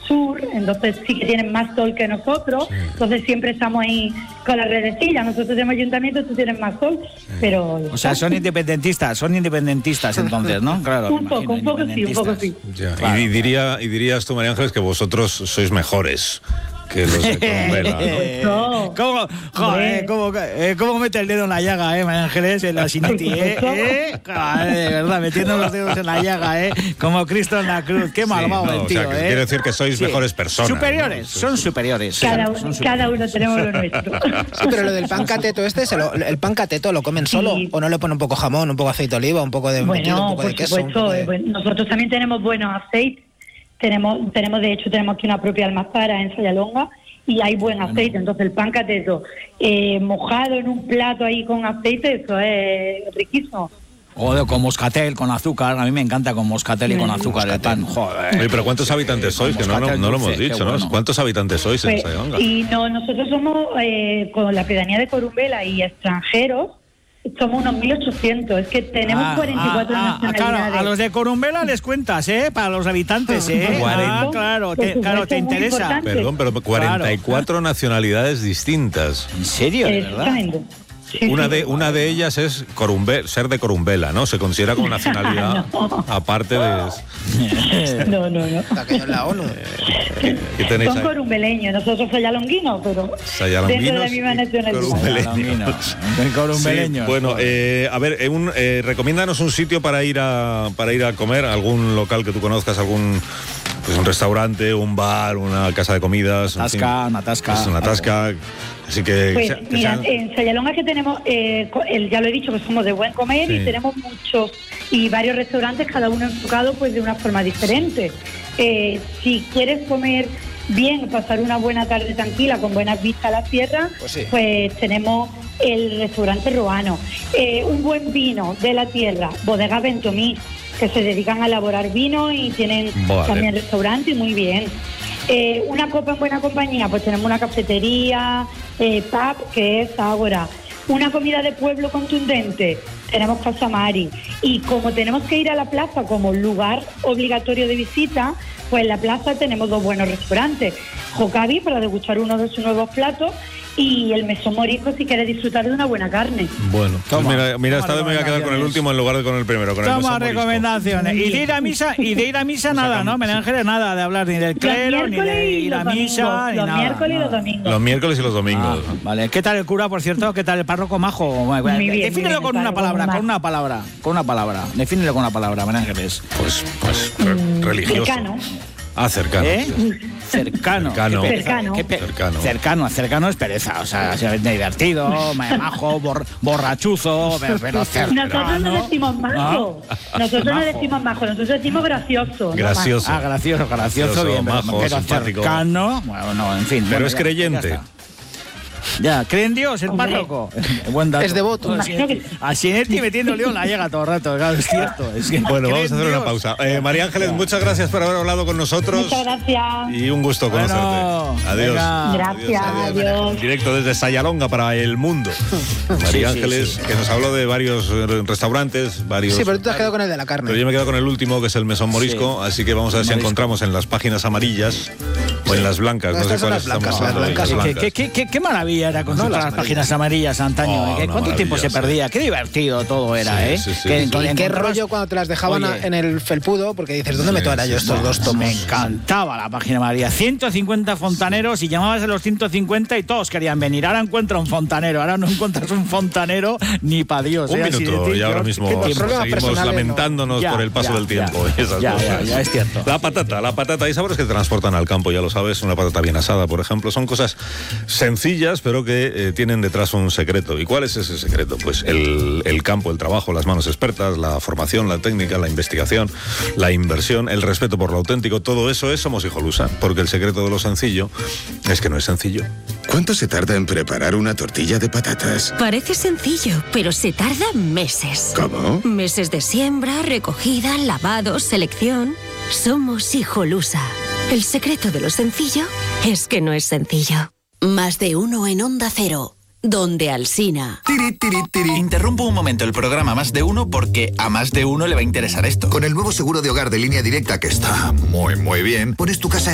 sur, entonces sí que tienen más sol que nosotros, entonces siempre estamos ahí con las redecillas. Nosotros tenemos ayuntamiento, tú tienes más sol, pero... O sea, son independentistas entonces, ¿no? Claro, un poco sí. Ya. Claro. Y dirías tú, María Ángeles, que vosotros sois mejores que los de Corumbela, ¿no? ¿Cómo mete el dedo en la llaga, María Ángeles, en la Sinetti, de verdad, metiendo los dedos en la llaga, como Cristo en la cruz. Qué malvado el tío, o sea, que quiere decir que sois mejores personas. Superiores, ¿no? Son superiores. Cada uno tenemos lo nuestro. Sí, pero lo del pan cateto el pan cateto lo comen solo, o no le ponen un poco jamón, un poco aceite de oliva, un poco de embutido, un poco de queso. Nosotros también tenemos buenos aceites. Tenemos de hecho, tenemos aquí una propia almazara en Sayalonga y hay buen aceite. Entonces el pan cateto mojado en un plato ahí con aceite, eso es riquísimo. O con moscatel, con azúcar. A mí me encanta con moscatel y con azúcar el pan. Joder. Oye, pero ¿cuántos habitantes sois? Que no lo hemos dicho, ¿no? Bueno. ¿Cuántos habitantes sois en Sayalonga? Y nosotros somos, con la pedanía de Corumbela y extranjeros, somos unos 1.800, es que tenemos 44 nacionalidades. Claro, a los de Corumbela les cuentas, para los habitantes, claro, te interesa. Perdón, pero 44 nacionalidades distintas. ¿En serio? ¿De verdad? Sí, una de ellas es ser de Corumbela, ¿no? Se considera como nacionalidad aparte de... No. Aquello en la ONU. ¿Qué tenéis Son ahí? corumbeleños, nosotros sayalonguinos, pero dentro de la misma nacionalidad. Corumbeleños. Sí, bueno, a ver, recomiéndanos un sitio para ir a comer, algún local que tú conozcas, algún... Pues un restaurante, un bar, una casa de comidas... Una tasca. Así que... Pues mira, en Sayalonga que tenemos, ya lo he dicho, que somos de buen comer, y tenemos muchos y varios restaurantes, cada uno enfocado pues de una forma diferente. Si quieres comer bien, pasar una buena tarde tranquila, con buenas vistas a la sierra, pues tenemos el restaurante Roano. Un buen vino de la tierra, Bodega Ventomí, que se dedican a elaborar vino y tienen también restaurante y muy bien. Una copa en buena compañía, pues tenemos una cafetería, pub, que es Ágora. Una comida de pueblo contundente, tenemos Casa Mari. Y como tenemos que ir a la plaza como lugar obligatorio de visita, pues en la plaza tenemos 2 buenos restaurantes. Jocavi, para degustar uno de sus nuevos platos, y el Mesón Morisco si quieres disfrutar de una buena carne. Bueno, mira, esta vez me voy a quedar con el último en lugar de con el primero. Con toma recomendaciones. Y de ir a misa nada, ¿no? María Ángeles, nada de hablar ni del clero, ni de ir a misa, ni nada. Los miércoles y los domingos. Los miércoles y los domingos. Vale. ¿Qué tal el cura, por cierto? ¿Qué tal el párroco majo? Muy bien, defínelo con una palabra. Defínelo con una palabra, María Ángeles. Pues religioso. Cercano. Cercano. Cercano es pereza, o sea, divertido, majo, borrachuzo, pero cercano. Nosotros no decimos majo. Nosotros decimos gracioso. Gracioso. Gracioso, bien, majo, pero simpático. Cercano, bueno, en fin. Pero es creyente. Ya, ¿cree en Dios el párroco? Buen dato. Es devoto. A Sinetti metiendo lío en la llaga todo el rato, claro, es cierto. Bueno, vamos a hacer una pausa. María Ángeles, muchas gracias por haber hablado con nosotros. Muchas gracias. Y un gusto conocerte. Adiós. Gracias, adiós. En directo desde Sayalonga para el mundo. María Ángeles, que nos habló de varios restaurantes, Sí, pero tú te has quedado con el de la carne. Pero yo me he quedado con el último, que es el Mesón Morisco, así que vamos a ver si encontramos en las páginas amarillas o en las blancas. No sé cuáles estamos hablando. Qué maravilla era consultar las páginas amarillas antaño. ¿Cuánto tiempo se perdía? Qué divertido todo era, Qué rollo cuando te las dejaban en el felpudo, porque dices, ¿dónde meto ahora yo estos 2 tomos? Me encantaba la página María. 150 fontaneros y llamabas a los 150 y todos querían venir. Ahora encuentra un fontanero, ahora no encuentras un fontanero ni para Dios. Un minuto, y ahora mismo seguimos lamentándonos por el paso del tiempo. Ya, es cierto. La patata, hay sabores que te transportan al campo, ya lo sabes, una patata bien asada, por ejemplo. Son cosas sencillas, pero que tienen detrás un secreto. ¿Y cuál es ese secreto? Pues el campo, el trabajo, las manos expertas, la formación, la técnica, la investigación, la inversión, el respeto por lo auténtico, todo eso es Somos Hijolusa, porque el secreto de lo sencillo es que no es sencillo. ¿Cuánto se tarda en preparar una tortilla de patatas? Parece sencillo, pero se tarda meses. ¿Cómo? Meses de siembra, recogida, lavado, selección. Somos Hijolusa. El secreto de lo sencillo es que no es sencillo. Más de uno en Onda Cero, donde Alsina. Interrumpo un momento el programa Más de Uno porque a más de uno le va a interesar esto. Con el nuevo seguro de hogar de Línea Directa, que está muy bien, pones tu casa